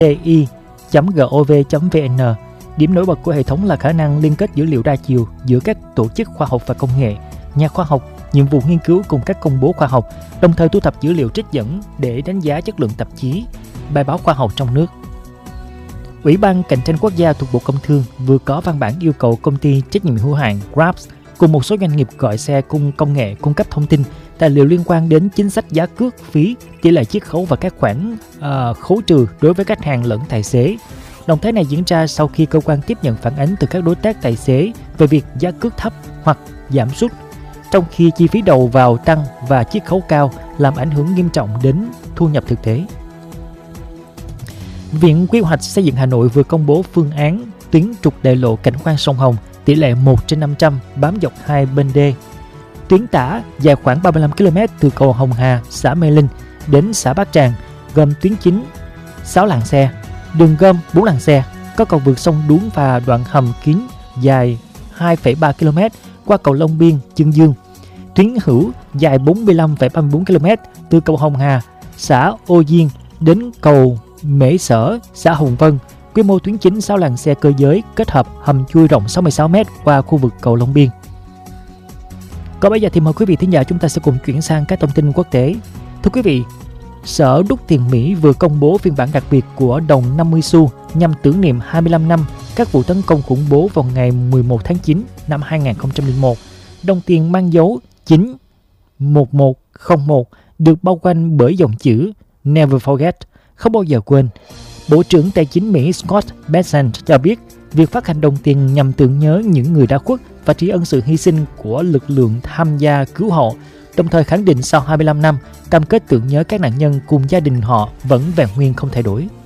ti.gov.vn. Điểm nổi bật của hệ thống là khả năng liên kết dữ liệu đa chiều giữa các tổ chức khoa học và công nghệ, nhà khoa học, nhiệm vụ nghiên cứu cùng các công bố khoa học, đồng thời thu thập dữ liệu trích dẫn để đánh giá chất lượng tạp chí, bài báo khoa học trong nước. Ủy ban Cạnh tranh Quốc gia thuộc Bộ Công Thương vừa có văn bản yêu cầu công ty trách nhiệm hữu hạn Grabs cùng một số doanh nghiệp gọi xe công nghệ cung cấp thông tin, tài liệu liên quan đến chính sách giá cước, phí, tỷ lệ chiết khấu và các khoản khấu trừ đối với khách hàng lẫn tài xế. Động thái này diễn ra sau khi cơ quan tiếp nhận phản ánh từ các đối tác tài xế về việc giá cước thấp hoặc giảm sút, trong khi chi phí đầu vào tăng và chiết khấu cao làm ảnh hưởng nghiêm trọng đến thu nhập thực tế. Viện Quy hoạch Xây dựng Hà Nội vừa công bố phương án tuyến trục đại lộ Cảnh Quan sông Hồng tỷ lệ 1/500 bám dọc hai bên đê. Tuyến tả dài khoảng 35 km từ cầu Hồng Hà, xã Mê Linh đến xã Bát Tràng, gồm tuyến chính 6 làn xe, đường gom 4 làn xe, có cầu vượt sông Đuống và đoạn hầm kín dài 2,3 km qua cầu Long Biên, Chương Dương. Tuyến hữu dài 45,34 km từ cầu Hồng Hà, xã Ô Diên đến cầu Mễ Sở, xã Hồng Vân. Quy mô tuyến chính 6 làn xe cơ giới kết hợp hầm chui rộng 66 m qua khu vực cầu Long Biên. Còn bây giờ thì mời quý vị thính giả chúng ta sẽ cùng chuyển sang các thông tin quốc tế. Thưa quý vị, Sở Đúc tiền Mỹ vừa công bố phiên bản đặc biệt của đồng 50 xu nhằm tưởng niệm 25 năm các vụ tấn công khủng bố vào ngày 11 tháng 9 năm 2001. Đồng tiền mang dấu 91101 được bao quanh bởi dòng chữ Never Forget, không bao giờ quên. Bộ trưởng Tài chính Mỹ Scott Bessent cho biết việc phát hành đồng tiền nhằm tưởng nhớ những người đã khuất và tri ân sự hy sinh của lực lượng tham gia cứu hộ, đồng thời khẳng định sau 25 năm, cam kết tưởng nhớ các nạn nhân cùng gia đình họ vẫn vẹn nguyên không thay đổi.